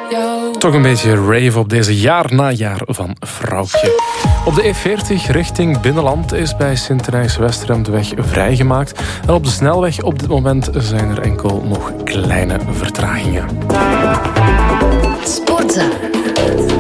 Toch een beetje rave op deze jaar na jaar van Vrouwtje. Op de E40 richting binnenland is bij Sint-Rijs-Westerem de weg vrijgemaakt. En op de snelweg op dit moment zijn er enkel nog kleine vertragingen. Sportza.